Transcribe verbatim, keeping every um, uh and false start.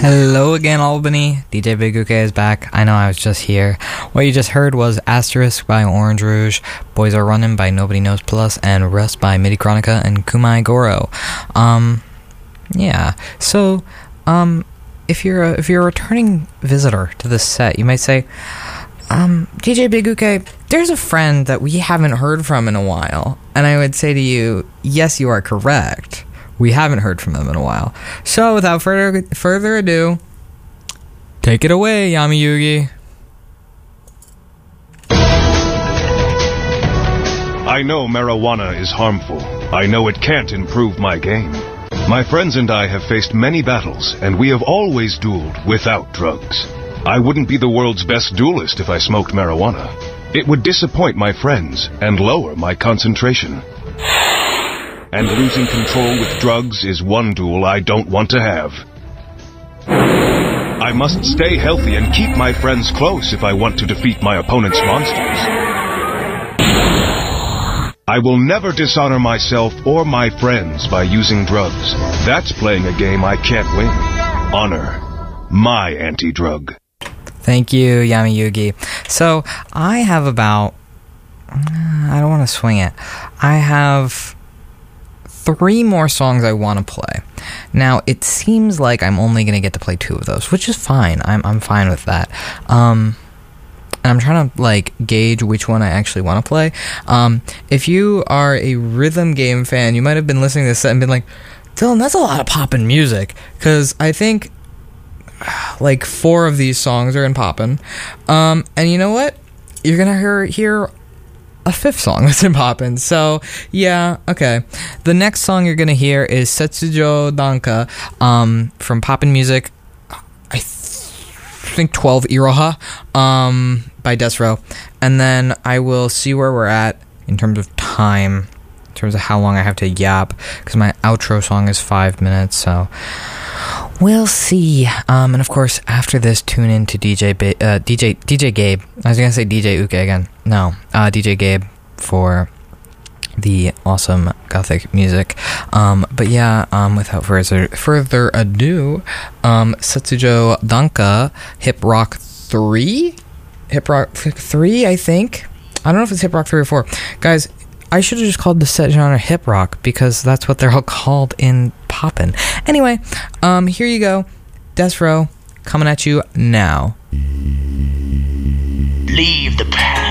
Hello again, Albany. D J Big Uke is back. I know I was just here. What you just heard was Asterisk by Orange Rouge, Boys Are Running by Nobody Knows Plus, and Rust by Midi Chronica and Kumai Goro. Um, yeah. So, um, if you're a, if you're a returning visitor to this set, you might say, um, D J Big Uke, there's a friend that we haven't heard from in a while. And I would say to you, yes, you are correct. We haven't heard from them in a while. So, without further further ado, take it away, Yami Yugi. I know marijuana is harmful. I know it can't improve my game. My friends and I have faced many battles, and we have always dueled without drugs. I wouldn't be the world's best duelist if I smoked marijuana. It would disappoint my friends and lower my concentration. And losing control with drugs is one duel I don't want to have. I must stay healthy and keep my friends close if I want to defeat my opponent's monsters. I will never dishonor myself or my friends by using drugs. That's playing a game I can't win. Honor my anti-drug. Thank you, Yami Yugi. So, I have about... I don't want to swing it. I have... three more songs I want to play. Now, it seems like I'm only going to get to play two of those, which is fine. I'm I'm fine with that. Um, and I'm trying to, like, gauge which one I actually want to play. Um, if you are a rhythm game fan, you might have been listening to this set and been like, Dylan, that's a lot of poppin' music. Because I think, like, four of these songs are in poppin'. Um, and you know what? You're going to hear... hear a fifth song that's in poppin'. So, yeah, okay. The next song you're gonna hear is Setsujo Danka um, from Poppin' Music, I th- think twelve Iroha um, by Desro. And then I will see where we're at in terms of time, in terms of how long I have to yap, because my outro song is five minutes, so... We'll see. Um, and of course, after this, tune in to D J ba- uh, D J D J Gabe. I was gonna say D J Uke again. No, uh, D J Gabe for the awesome gothic music. Um, but yeah, um, without further further ado, um, Setsujo Danka Hip Rock three, Hip Rock three, I think. I don't know if it's Hip Rock three or four, guys. I should have just called the set genre hip rock because that's what they're all called in poppin'. Anyway, um, here you go. Desro coming at you now. Leave the past.